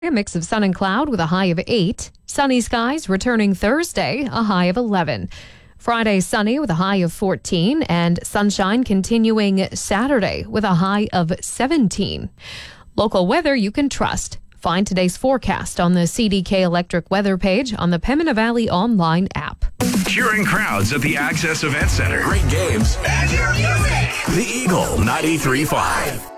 A mix of sun and cloud with a high of 8. Sunny skies returning Thursday, a high of 11. Friday, sunny with a high of 14. And sunshine continuing Saturday with a high of 17. Local weather you can trust. Find today's forecast on the CDK Electric weather page on the Pembina Valley online app. Cheering crowds at the Access Event Center. Great games. And your music. The Eagle 93.5.